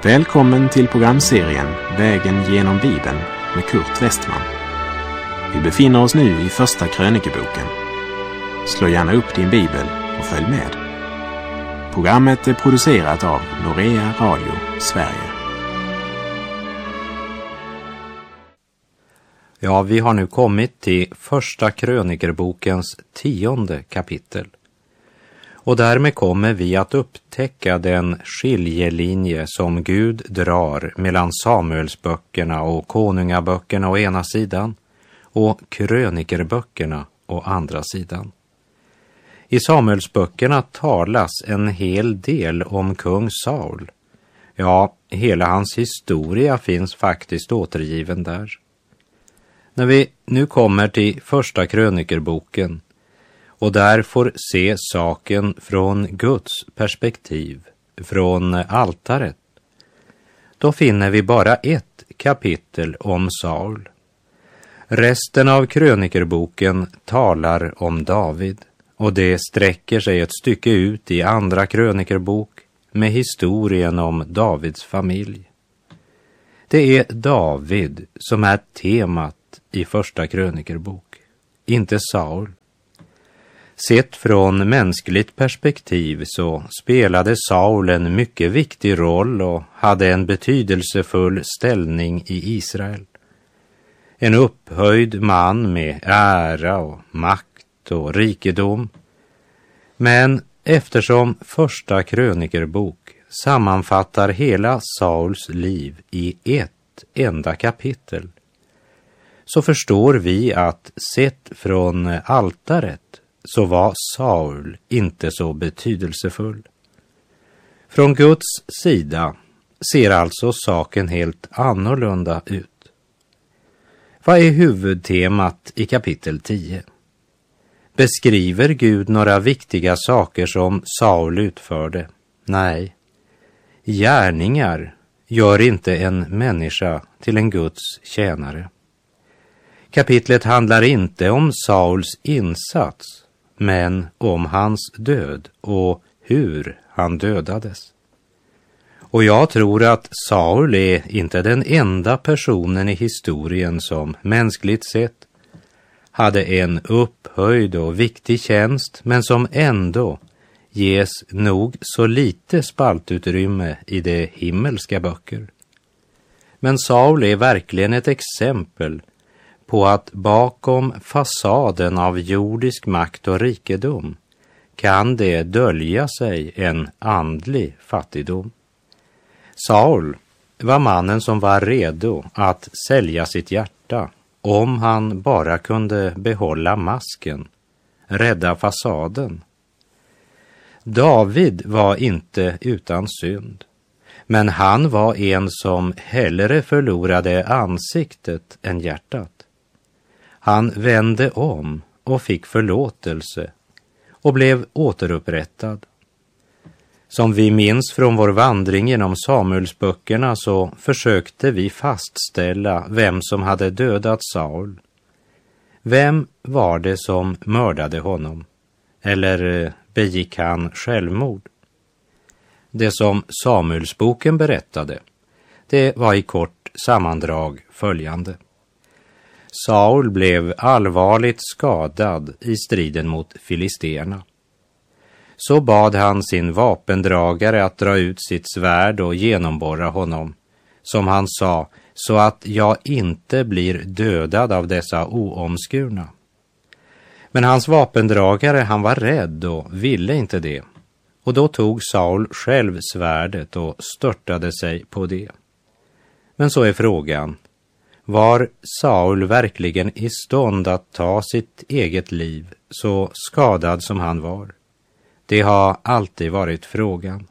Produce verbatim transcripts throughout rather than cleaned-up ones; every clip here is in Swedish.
Välkommen till programserien Vägen genom Bibeln med Kurt Westman. Vi befinner oss nu i första krönikeboken. Slå gärna upp din bibel och följ med. Programmet är producerat av Norea Radio Sverige. Ja, vi har nu kommit till första krönikerbokens tionde kapitel. Och därmed kommer vi att upptäcka den skiljelinje som Gud drar mellan Samuelsböckerna och konungaböckerna å ena sidan och krönikerböckerna å andra sidan. I Samuelsböckerna talas en hel del om kung Saul. Ja, hela hans historia finns faktiskt återgiven där. När vi nu kommer till första krönikerboken och där får se saken från Guds perspektiv, från altaret, då finner vi bara ett kapitel om Saul. Resten av krönikerboken talar om David, och det sträcker sig ett stycke ut i andra krönikerbok med historien om Davids familj. Det är David som är temat i första krönikerbok, inte Saul. Sett från mänskligt perspektiv så spelade Saul en mycket viktig roll och hade en betydelsefull ställning i Israel. En upphöjd man med ära och makt och rikedom. Men eftersom första krönikerbok sammanfattar hela Sauls liv i ett enda kapitel, så förstår vi att sett från altaret så var Saul inte så betydelsefull. Från Guds sida ser alltså saken helt annorlunda ut. Vad är huvudtemat i kapitel tio? Beskriver Gud några viktiga saker som Saul utförde? Nej. Gärningar gör inte en människa till en Guds tjänare. Kapitlet handlar inte om Sauls insats, men om hans död och hur han dödades. Och jag tror att Saul är inte den enda personen i historien som mänskligt sett hade en upphöjd och viktig tjänst, men som ändå ges nog så lite spaltutrymme i de himmelska böcker. Men Saul är verkligen ett exempel på att bakom fasaden av jordisk makt och rikedom kan det dölja sig en andlig fattigdom. Saul var mannen som var redo att sälja sitt hjärta om han bara kunde behålla masken, rädda fasaden. David var inte utan synd, men han var en som hellre förlorade ansiktet än hjärtat. Han vände om och fick förlåtelse och blev återupprättad. Som vi minns från vår vandring genom Samuelsböckerna så försökte vi fastställa vem som hade dödat Saul. Vem var det som mördade honom? Eller begick han självmord? Det som Samuelsboken berättade, det var i kort sammandrag följande. Saul blev allvarligt skadad i striden mot filisterna. Så bad han sin vapendragare att dra ut sitt svärd och genomborra honom, som han sa, så att jag inte blir dödad av dessa oomskurna. Men hans vapendragare, han var rädd och ville inte det. Och då tog Saul själv svärdet och störtade sig på det. Men så är frågan, var Saul verkligen i stånd att ta sitt eget liv, så skadad som han var? Det har alltid varit frågan.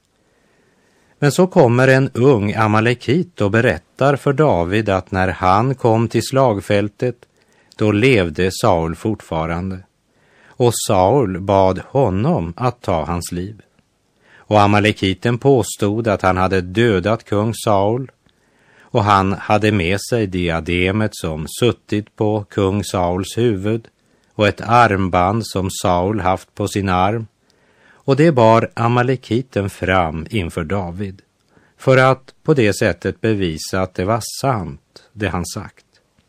Men så kommer en ung amalekit och berättar för David att när han kom till slagfältet, då levde Saul fortfarande. Och Saul bad honom att ta hans liv. Och amalekiten påstod att han hade dödat kung Saul, och han hade med sig diademet som suttit på kung Sauls huvud och ett armband som Saul haft på sin arm, och det bar amalekiten fram inför David. för att på det sättet bevisa att det var sant, det han sagt.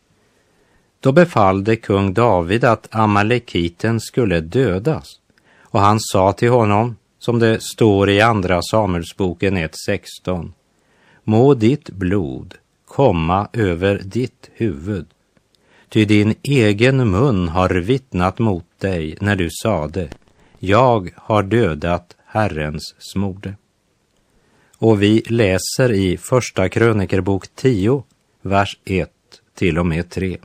Då befallde kung David att Amalekiten skulle dödas, och han sa till honom, som det står i andra Samuelsboken ett sexton, må ditt blod komma över ditt huvud, ty din egen mun har vittnat mot dig när du sade, jag har dödat Herrens smorde. Och vi läser i första krönikerbok tio, vers ett till och med tre.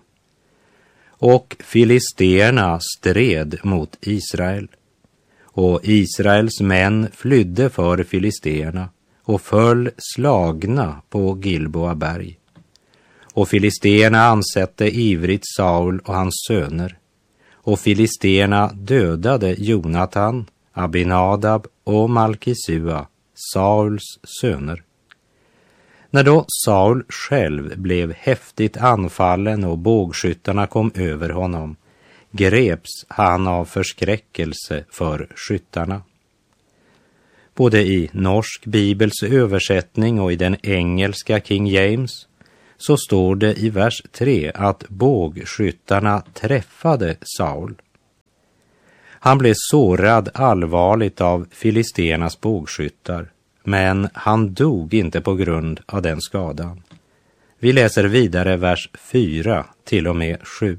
Och filisterna stred mot Israel, och Israels män flydde för filisterna och föll slagna på Gilboa berg. Och filisterna ansatte ivrigt Saul och hans söner, och filisterna dödade Jonatan, Abinadab och Malkisua, Sauls söner. När då Saul själv blev häftigt anfallen och bågskyttarna kom över honom, greps han av förskräckelse för skyttarna. Både i norsk bibels översättning och i den engelska King James så står det i vers tre att bågskyttarna träffade Saul. Han blev sårad allvarligt av filisternas bågskyttar, men han dog inte på grund av den skadan. Vi läser vidare vers fyra till och med sju.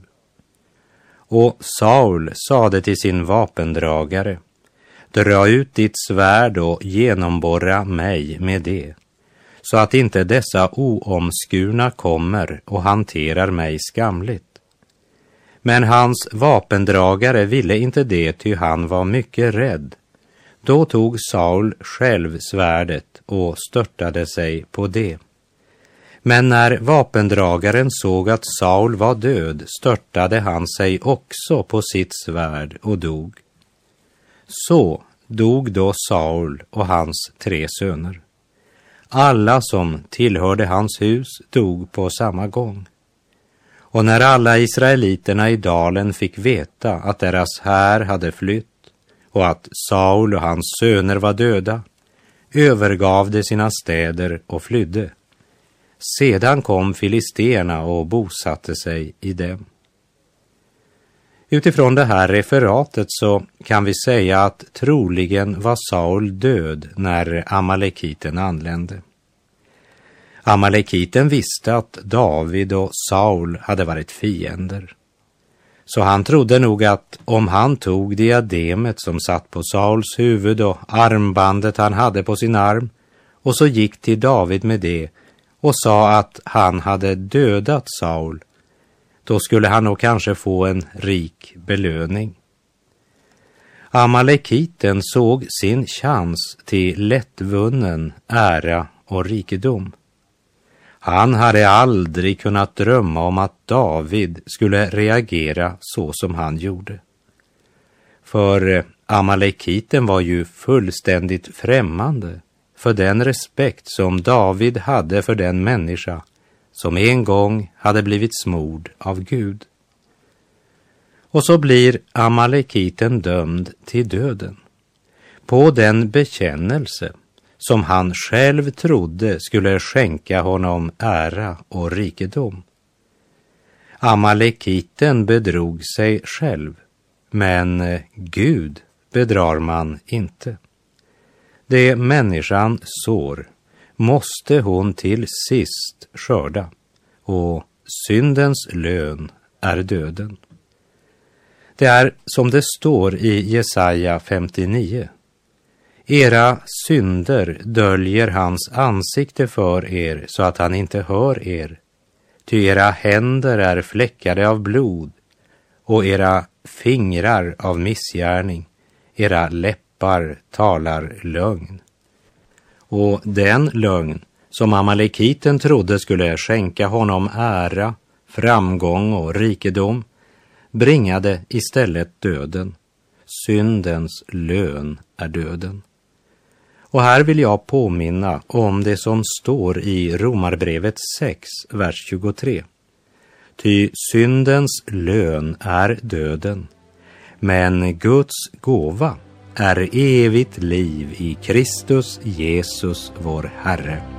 Och Saul sade till sin vapendragare, dra ut ditt svärd och genomborra mig med det, så att inte dessa oomskurna kommer och hanterar mig skamligt. Men hans vapendragare ville inte det, ty han var mycket rädd. Då tog Saul själv svärdet och störtade sig på det. Men när vapendragaren såg att Saul var död, störtade han sig också på sitt svärd och dog. Så dog då Saul och hans tre söner. Alla som tillhörde hans hus dog på samma gång. Och när alla israeliterna i dalen fick veta att deras här hade flytt och att Saul och hans söner var döda, övergav de sina städer och flydde. Sedan kom filisterna och bosatte sig i dem. Utifrån det här referatet så kan vi säga att troligen var Saul död när Amalekiten anlände. Amalekiten visste att David och Saul hade varit fiender. Så han trodde nog att om han tog diademet som satt på Sauls huvud och armbandet han hade på sin arm och så gick till David med det och sa att han hade dödat Saul, då skulle han nog kanske få en rik belöning. Amalekiten såg sin chans till lättvunnen ära och rikedom. Han hade aldrig kunnat drömma om att David skulle reagera så som han gjorde. För Amalekiten var ju fullständigt främmande för den respekt som David hade för den människa som en gång hade blivit smord av Gud. Och så blir Amalekiten dömd till döden på den bekännelse som han själv trodde skulle skänka honom ära och rikedom. Amalekiten bedrog sig själv, men Gud bedrar man inte. Det människan sår måste hon till sist skörda, och syndens lön är döden. Det är som det står i Jesaja femtionio. Era synder döljer hans ansikte för er så att han inte hör er. Ty era händer är fläckade av blod och era fingrar av missgärning. Era läppar talar lögn. Och den lögn som Amalekiten trodde skulle skänka honom ära, framgång och rikedom bringade istället döden. Syndens lön är döden. Och här vill jag påminna om det som står i Romarbrevet sex, vers tjugotre. Ty syndens lön är döden, men Guds gåva är evigt liv i Kristus Jesus vår Herre.